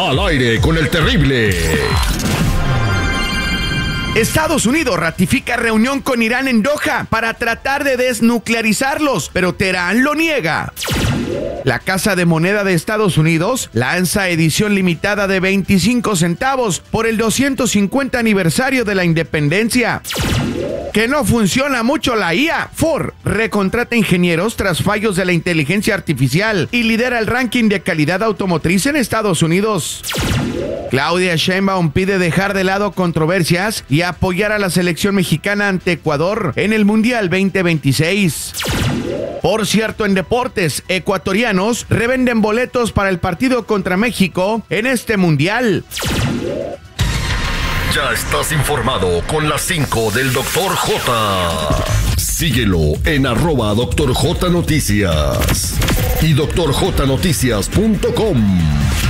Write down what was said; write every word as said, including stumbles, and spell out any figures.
Al aire con el terrible. Estados Unidos ratifica reunión con Irán en Doha para tratar de desnuclearizarlos, pero Teherán lo niega. La Casa de Moneda de Estados Unidos lanza edición limitada de veinticinco centavos por el doscientos cincuenta aniversario de la independencia. Que no funciona mucho la I A. Ford recontrata ingenieros tras fallos de la inteligencia artificial y lidera el ranking de calidad automotriz en Estados Unidos. Claudia Sheinbaum pide dejar de lado controversias y apoyar a la selección mexicana ante Ecuador en el Mundial veinte veintiséis. Por cierto, en deportes, ecuatorianos revenden boletos para el partido contra México en este Mundial. Ya estás informado con las cinco del doctor J. Síguelo en arroba doctor J Noticias y doctor j noticias punto com.